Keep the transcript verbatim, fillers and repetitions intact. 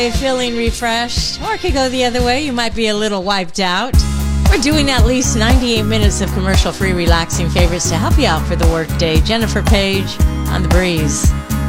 Feeling refreshed, or it could go the other way. You might be a little wiped out. We're doing at least ninety-eight minutes of commercial-free, relaxing favorites to help you out for the workday. Jennifer Page on The Breeze.